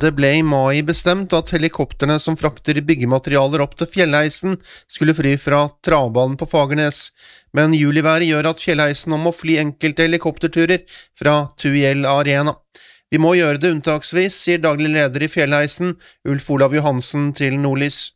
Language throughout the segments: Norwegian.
Det ble i mai bestemt at helikopterne som frakter byggematerialer opp til Fjellheisen skulle fly fra travbanen på Fagernes, men juliværet gjør at Fjellheisen nå må fly enkelte helikopterturer fra Tuiel Arena. Vi må gjøre det unntaksvis, sier daglig leder i Fjellheisen, Ulf Olav Johansen til Nordlys.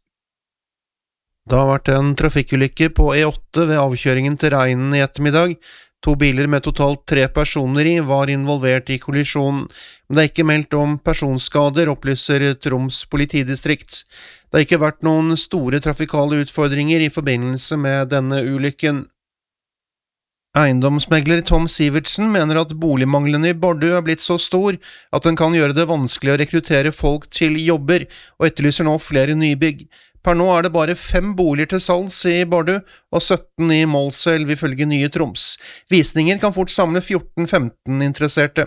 Det har vært en trafikkulykke på E8 ved avkjøringen til Reinen i ettermiddag. 2 biler med totalt 3 personer i var involvert i kollisjonen, men det er ikke meldt om personskader, opplyser Troms politidistrikt. Det har ikke vært noen store trafikale utfordringer i forbindelse med denne ulykken. Eiendomsmegler Tom Sivertsen mener at boligmanglene i Bardu er blitt så stor at den kan gjøre det vanskelig å rekruttere folk til jobber, og etterlyser nå flere nybygg. Per nå er det bare 5 boliger til salgs i Bardu, og 17 i Målselv ifølge Nye Troms. Visninger kan fort samle 14-15 interesserte.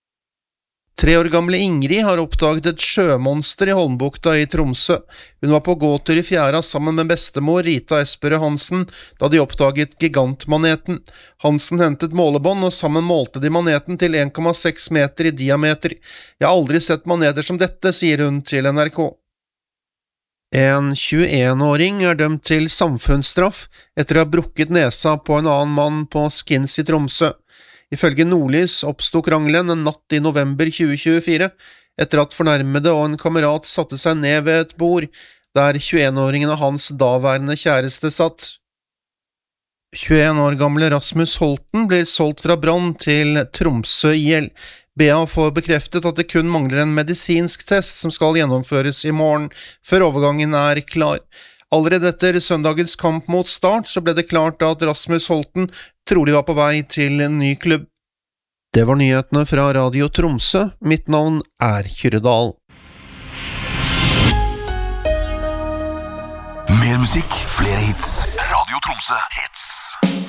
3 år gamle Ingrid har oppdaget et sjømonster i Holmbukta i Tromsø. Hun var på gåtur i fjæra sammen med bestemor Rita Esperøe Hansen da de oppdaget gigantmaneten. Hansen hentet målebånd, og sammen målte de maneten til 1,6 meter i diameter. Jeg har aldri sett maneter som dette, sier hun til NRK. En 21-åring er dømt til samfunnsstraff etter å ha brukket nesa på en annen mann på Skins i Tromsø. Ifølge Nordlys oppstod krangelen en natt i november 2024, etter at fornærmede og en kamerat satte seg ned ved et bord, der 21-åringen og hans daværende kjæreste satt. 21 år gamle Rasmus Holten blir solgt fra Brann til Tromsø IL. BA får bekreftet at det kun mangler en medisinsk test som skal gjennomføres i morgen, før overgangen er klar. Allerede etter søndagens kamp mot Start så ble det klart at Rasmus Holten trolig var på vei til en ny klubb. Det var nyhetene fra Radio Tromsø. Mitt navn er Kyrre Dahl. Mer musikk, flere hits. Radio Tromsø hits.